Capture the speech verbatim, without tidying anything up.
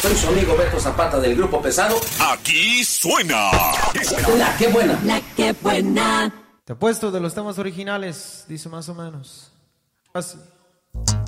Soy su amigo Beto Zapata del Grupo Pesado. Aquí suena La que buena. La que buena. Te apuesto de los temas originales, dice más o menos así.